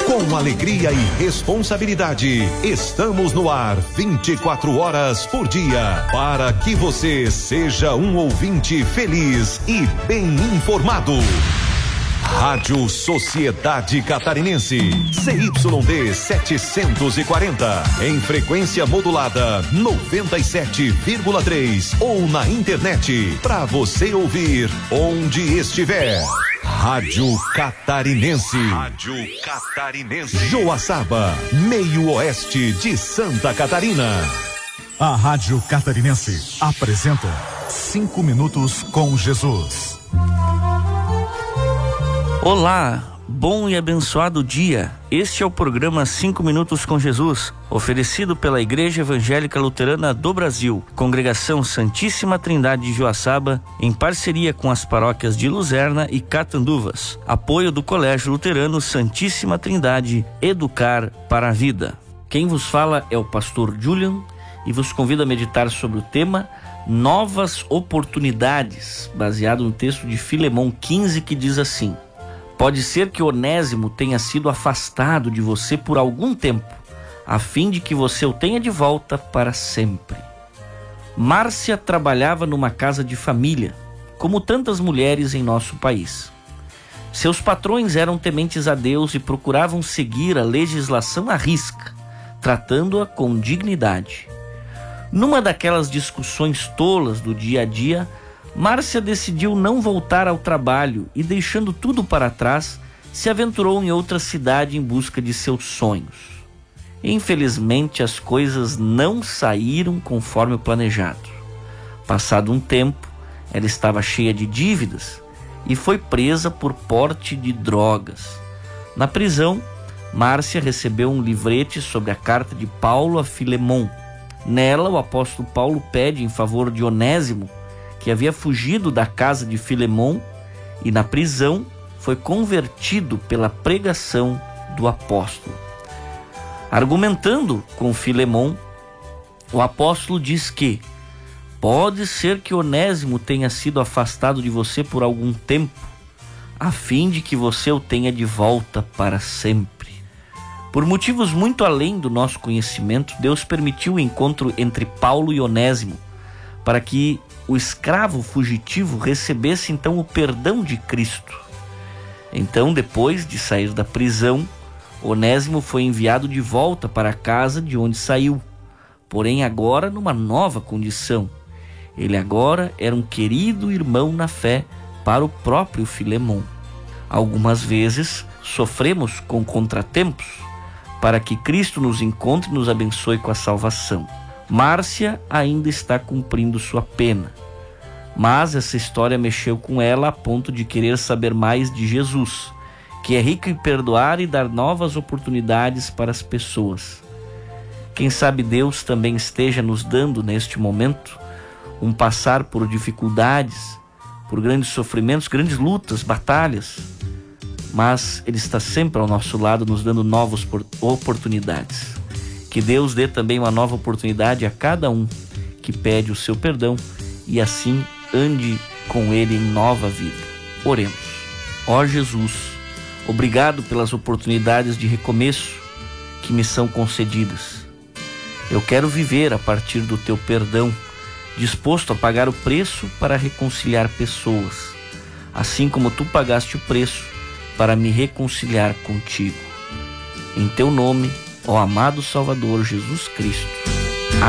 Com alegria e responsabilidade, estamos no ar 24 horas por dia, para que você seja um ouvinte feliz e bem informado. Rádio Sociedade Catarinense, CYD 740, em frequência modulada 97,3 ou na internet, para você ouvir onde estiver. Rádio Catarinense. Rádio Catarinense. Joaçaba, meio oeste de Santa Catarina. A Rádio Catarinense apresenta 5 minutos com Jesus. Olá, bom e abençoado dia. Este é o programa 5 Minutos com Jesus, oferecido pela Igreja Evangélica Luterana do Brasil, Congregação Santíssima Trindade de Joaçaba, em parceria com as paróquias de Luzerna e Catanduvas. Apoio do Colégio Luterano Santíssima Trindade, Educar para a Vida. Quem vos fala é o pastor Julian e vos convido a meditar sobre o tema Novas Oportunidades, baseado no texto de Filemão 15, que diz assim: pode ser que Onésimo tenha sido afastado de você por algum tempo, a fim de que você o tenha de volta para sempre. Márcia trabalhava numa casa de família, como tantas mulheres em nosso país. Seus patrões eram tementes a Deus e procuravam seguir a legislação à risca, tratando-a com dignidade. Numa daquelas discussões tolas do dia a dia, Márcia decidiu não voltar ao trabalho e, deixando tudo para trás, se aventurou em outra cidade em busca de seus sonhos. Infelizmente, as coisas não saíram conforme o planejado. Passado um tempo, ela estava cheia de dívidas e foi presa por porte de drogas. Na prisão, Márcia recebeu um livrete sobre a carta de Paulo a Filemão. Nela, o apóstolo Paulo pede em favor de Onésimo, que havia fugido da casa de Filemão e na prisão foi convertido pela pregação do apóstolo. Argumentando com Filemão, o apóstolo diz que pode ser que Onésimo tenha sido afastado de você por algum tempo, a fim de que você o tenha de volta para sempre. Por motivos muito além do nosso conhecimento, Deus permitiu o encontro entre Paulo e Onésimo, para que o escravo fugitivo recebesse então o perdão de Cristo. Então, depois de sair da prisão, Onésimo foi enviado de volta para a casa de onde saiu, porém agora numa nova condição. Ele agora era um querido irmão na fé para o próprio Filemão. Algumas vezes sofremos com contratempos para que Cristo nos encontre e nos abençoe com a salvação. Márcia ainda está cumprindo sua pena, mas essa história mexeu com ela a ponto de querer saber mais de Jesus, que é rico em perdoar e dar novas oportunidades para as pessoas. Quem sabe Deus também esteja nos dando neste momento um passar por dificuldades, por grandes sofrimentos, grandes lutas, batalhas, mas Ele está sempre ao nosso lado nos dando novas oportunidades. Que Deus dê também uma nova oportunidade a cada um que pede o seu perdão e assim ande com Ele em nova vida. Oremos. Ó Jesus, obrigado pelas oportunidades de recomeço que me são concedidas. Eu quero viver a partir do teu perdão, disposto a pagar o preço para reconciliar pessoas, assim como tu pagaste o preço para me reconciliar contigo. Em teu nome, ó amado Salvador Jesus Cristo.